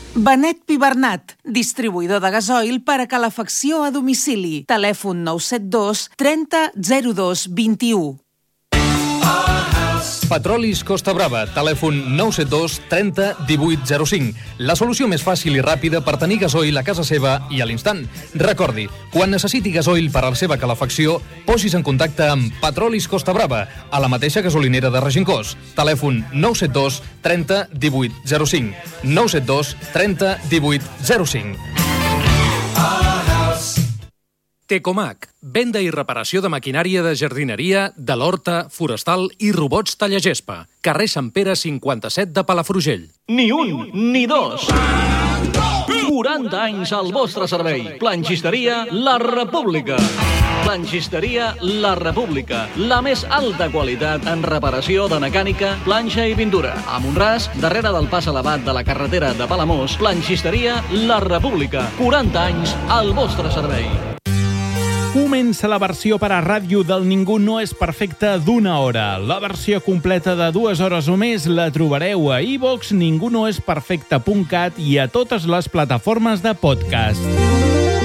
Benet Pi Bernat, distribuïdor de gasoil per a calefacció a domicili. Telèfon 972 30 02 21. Petrolis Costa Brava, telèfon 972 30 18 05. La solució més fàcil i ràpida per tenir gasoil a casa seva i a l'instant. Recordi, quan necessiti gasoil per a la seva calefacció, posis en contacte amb Petrolis Costa Brava, a la mateixa gasolinera de Regencós. Telèfon 972 30 18 05. 972 30 18 05. Tecomac, venda i reparació de maquinària de jardineria, de l'horta, forestal i robots tallagespa. Carrer Sant Pere 57 de Palafrugell. Ni un, ni dos. 40 anys al vostre servei. Planxisteria La República. Planxisteria La República. La més alta qualitat en reparació de mecànica, planxa i pintura. A Montràs, darrere del pas elevat de la carretera de Palamós, Planxisteria La República. 40 anys al vostre servei. Comença la versió per a ràdio del Ningú no és perfecte d'1 hora. La versió completa de 2 hores o més la trobareu a iVox, ningunoesperfecte.cat i a totes les plataformes de podcast.